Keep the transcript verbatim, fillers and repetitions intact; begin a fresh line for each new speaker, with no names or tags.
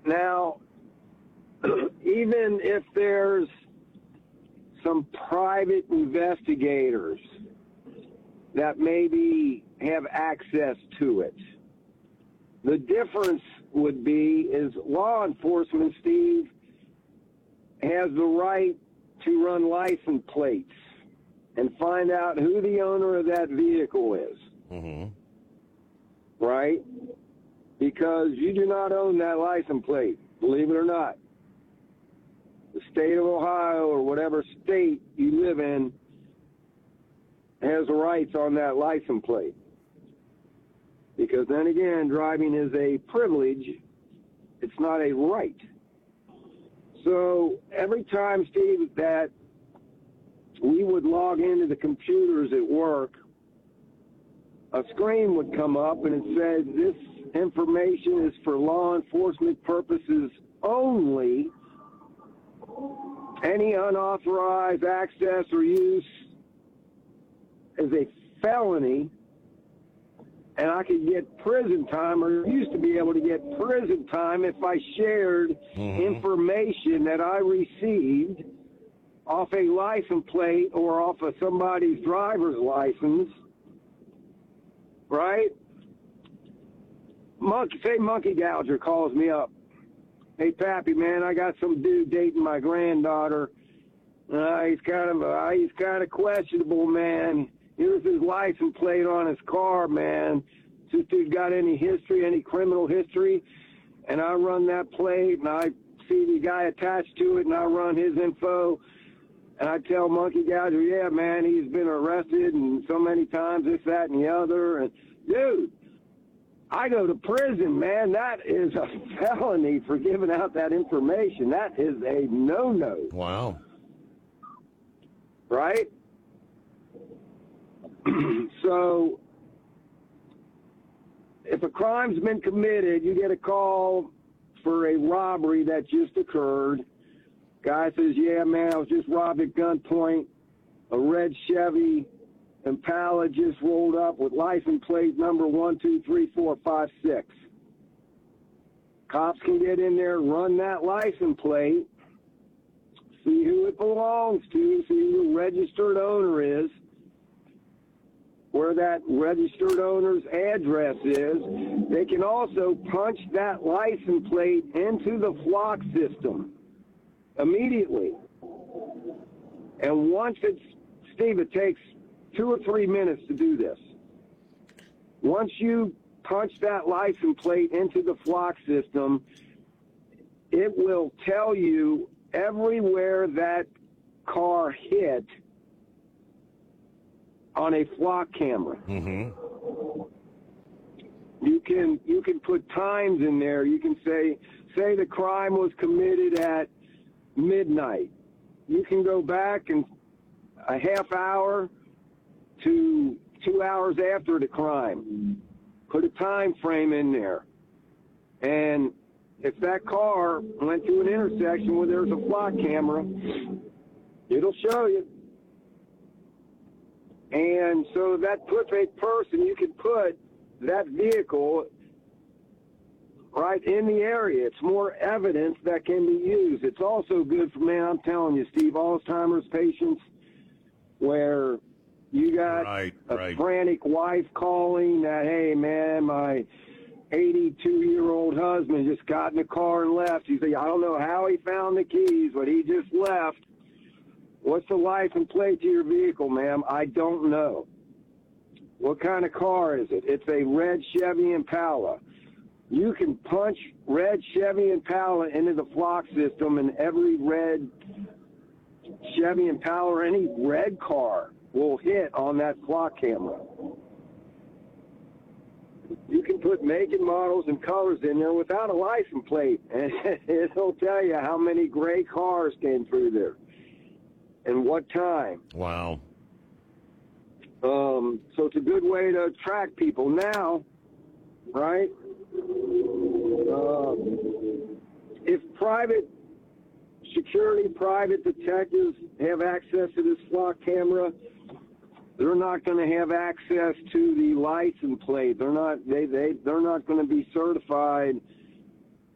Now, even if there's some private investigators that maybe have access to it, the difference would be is law enforcement, Steve, has the right to run license plates and find out who the owner of that vehicle is.
Mm-hmm.
Right? Because you do not own that license plate, believe it or not. The state of Ohio or whatever state you live in has the rights on that license plate. Because then again, driving is a privilege. It's not a right. So every time, Steve, that we would log into the computers at work, a screen would come up and it said, this information is for law enforcement purposes only. Any unauthorized access or use is a felony, and I could get prison time, or used to be able to get prison time if I shared mm-hmm. information that I received off a license plate or off of somebody's driver's license, right? Monkey, say Monkey Gouger calls me up. Hey, Pappy, man, I got some dude dating my granddaughter. Uh, he's kind of uh, he's kind of questionable, man. Here's his license plate on his car, man. This dude got any history, any criminal history? And I run that plate, and I see the guy attached to it, and I run his info. And I tell Monkey Gouger, yeah, man, he's been arrested and so many times, this, that, and the other. And, dude, I go to prison, man. That is a felony for giving out that information. That is a no-no.
Wow.
Right? So if a crime's been committed, you get a call for a robbery that just occurred. Guy says, yeah, man, I was just robbed at gunpoint. A red Chevy Impala just rolled up with license plate number one two three four five six. Cops can get in there, run that license plate, see who it belongs to, see who the registered owner is, where that registered owner's address is. They can also punch that license plate into the flock system immediately. And once it's, Steve, it takes two or three minutes to do this. Once you punch that license plate into the flock system, it will tell you everywhere that car hit on a flock camera.
Mm-hmm.
You can you can put times in there. You can say say the crime was committed at midnight. You can go back and a half hour to two hours after the crime. Put a time frame in there. And if that car went to an intersection where there's a flock camera, it'll show you. And so that puts a person, you can put that vehicle right in the area. It's more evidence that can be used. It's also good for, man, I'm telling you, Steve, Alzheimer's patients where you got
right,
a
right.
frantic wife calling that, hey, man, my eighty-two-year-old husband just got in the car and left. He said, I don't know how he found the keys, but he just left. What's the license plate to your vehicle, ma'am? I don't know. What kind of car is it? It's a red Chevy Impala. You can punch red Chevy Impala into the flock system, and every red Chevy Impala or any red car will hit on that flock camera. You can put make and models and colors in there without a license plate, and it'll tell you how many gray cars came through there and what time.
Wow.
Um, so it's a good way to track people now, right? Uh, if private security, private detectives have access to this flock camera, they're not going to have access to the license plate. They're not. They they they're not going to be certified